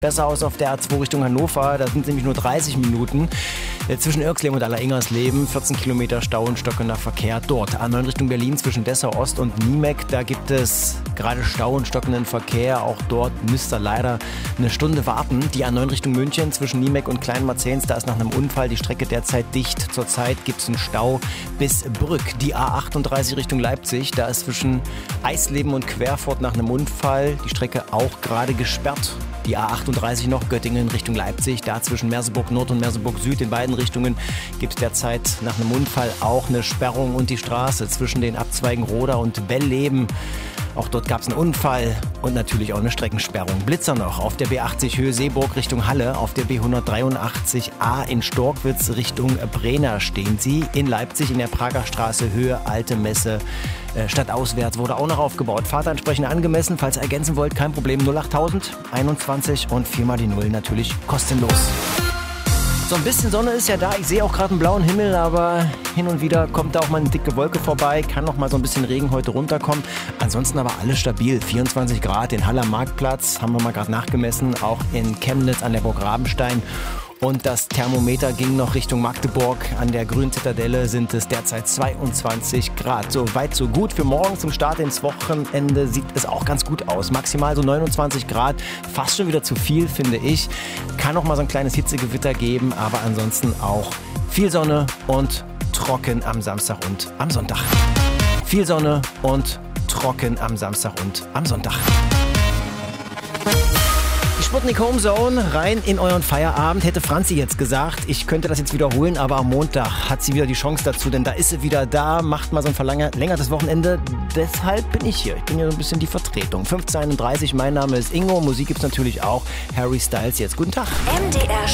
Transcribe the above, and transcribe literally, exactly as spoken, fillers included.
Besser aus auf der A zwei Richtung Hannover, da sind nämlich nur dreißig Minuten. Zwischen Irxleben und Alleringersleben, vierzehn Kilometer Stau und stockender Verkehr dort. A neun Richtung Berlin zwischen Dessau Ost und Niemek, da gibt es gerade Stau und stockenden Verkehr. Auch dort müsst ihr leider eine Stunde warten. Die A neun Richtung München zwischen Niemek und Kleinmarzens, da ist nach einem Unfall die Strecke derzeit dicht. Zurzeit gibt es einen Stau bis Brück. Die A achtunddreißig Richtung Leipzig, da ist zwischen Eisleben und Querfurt nach einem Unfall die Strecke auch gerade gesperrt. Die A achtunddreißig noch Göttingen Richtung Leipzig, da zwischen Merseburg Nord und Merseburg Süd in beiden Richtungen gibt es derzeit nach einem Unfall auch eine Sperrung und die Straße zwischen den Abzweigen Roda und Bellleben. Auch dort gab es einen Unfall und natürlich auch eine Streckensperrung. Blitzer noch auf der B achtzig Höhe Seeburg Richtung Halle, auf der B hundertdreiundachtzig A in Storkwitz Richtung Brenner stehen sie. In Leipzig in der Prager Straße Höhe Alte Messe äh, stadtauswärts wurde auch noch aufgebaut. Fahrt entsprechend angemessen, falls ihr ergänzen wollt, kein Problem. null achttausend einundzwanzig und viermal die Null natürlich kostenlos. So ein bisschen Sonne ist ja da. Ich sehe auch gerade einen blauen Himmel, aber hin und wieder kommt da auch mal eine dicke Wolke vorbei. Kann noch mal so ein bisschen Regen heute runterkommen. Ansonsten aber alles stabil. vierundzwanzig Grad in Halle am Marktplatz, haben wir mal gerade nachgemessen. Auch in Chemnitz an der Burg Rabenstein. Und das Thermometer ging noch Richtung Magdeburg. An der Grünen Zitadelle sind es derzeit zweiundzwanzig Grad. So weit, so gut. Für morgen zum Start ins Wochenende sieht es auch ganz gut aus. Maximal so neunundzwanzig Grad. Fast schon wieder zu viel, finde ich. Kann noch mal so ein kleines Hitzegewitter geben. Aber ansonsten auch viel Sonne und trocken am Samstag und am Sonntag. Viel Sonne und trocken am Samstag und am Sonntag. Sputnik Home Zone, rein in euren Feierabend, hätte Franzi jetzt gesagt. Ich könnte das jetzt wiederholen, aber am Montag hat sie wieder die Chance dazu, denn da ist sie wieder da, macht mal so ein verlängertes Wochenende. Deshalb bin ich hier. Ich bin ja so ein bisschen die Vertretung. fünfzehn einunddreißig, mein Name ist Ingo, Musik gibt's natürlich auch. Harry Styles jetzt. Guten Tag. M D R